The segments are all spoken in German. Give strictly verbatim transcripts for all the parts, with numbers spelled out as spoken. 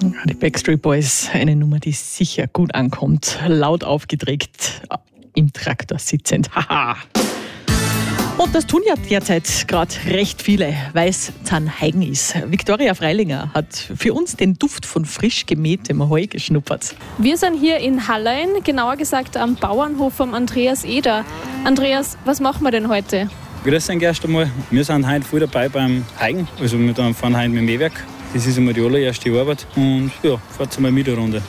Die Backstreet Boys, eine Nummer, die sicher gut ankommt. Laut aufgedreht, im Traktor sitzend. Haha. Und das tun ja derzeit gerade recht viele, weil es Zahnheigen ist. Viktoria Freilinger hat für uns den Duft von frisch gemähtem Heu geschnuppert. Wir sind hier in Hallein, genauer gesagt am Bauernhof vom Andreas Eder. Andreas, was machen wir denn heute? Grüß euch erst einmal. Wir sind heute voll dabei beim Heigen. Also wir fahren heute mit dem Mähwerk. Das ist einmal die allererste Arbeit. Und ja, fahrt mal mit eine Runde.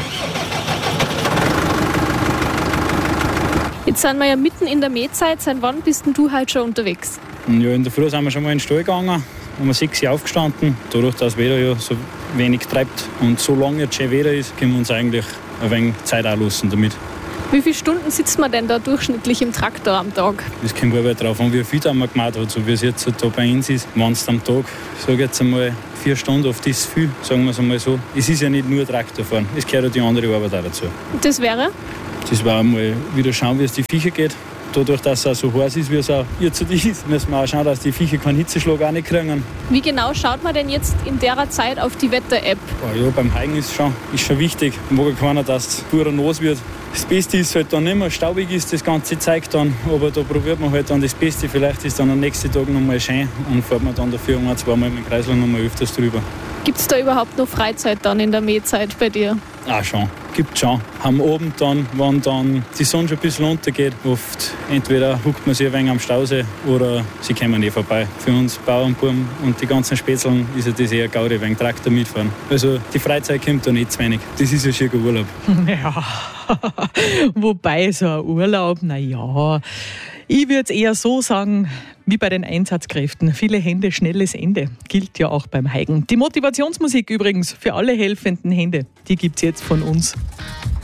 Jetzt sind wir ja mitten in der Mähzeit. Seit wann bist denn du halt schon unterwegs? Ja, in der Früh sind wir schon mal in den Stall gegangen. Um sechs Uhr aufgestanden. Dadurch, dass das Wetter ja so wenig treibt und so lange jetzt schön Wetter ist, können wir uns eigentlich ein wenig Zeit auch lassen damit. Wie viele Stunden sitzt man denn da durchschnittlich im Traktor am Tag? Das kommt aber drauf an, wie viel man gemacht hat. So wie es jetzt da bei uns ist, wenn es am Tag, sage jetzt einmal, vier Stunden oft ist viel, sagen wir es einmal so. Es ist ja nicht nur Traktorfahren, es gehört auch die andere Arbeit auch dazu. Das wäre? Das war einmal wieder schauen, wie es die Viecher geht. Dadurch, dass es auch so heiß ist, wie es auch jetzt ist, müssen wir auch schauen, dass die Viecher keinen Hitzeschlag auch nicht kriegen. Wie genau schaut man denn jetzt in der Zeit auf die Wetter-App? Oh ja, beim Heigen ist schon, ist schon wichtig. Mag ja keiner, dass es purer nass wird. Das Beste ist halt dann nicht mehr, staubig ist das ganze Zeug dann, aber da probiert man halt dann das Beste. Vielleicht ist dann am nächsten Tag noch mal schön und fährt man dann dafür ein, zweimal mit dem Kreisel noch mal öfters drüber. Gibt es da überhaupt noch Freizeit dann in der Mähzeit bei dir? Ah schon, gibt schon. Am Abend dann, wenn dann die Sonne schon ein bisschen untergeht, oft entweder huckt man sich ein wenig am Stausee oder sie kommen nicht vorbei. Für uns Bauernbuben und die ganzen Spätzeln ist ja das eher Gaudi, wegen Traktor mitfahren. Also die Freizeit kommt da nicht zu wenig. Das ist ja schier Urlaub. Ja, wobei so ein Urlaub, na ja, ich würde es eher so sagen, wie bei den Einsatzkräften. Viele Hände, schnelles Ende. Gilt ja auch beim Heigen. Die Motivationsmusik übrigens für alle helfenden Hände, die gibt es jetzt von uns.